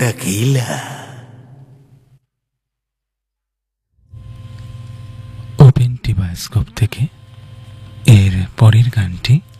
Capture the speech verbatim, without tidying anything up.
tequila. Open টি bioscope থেকে এর পরের গানটি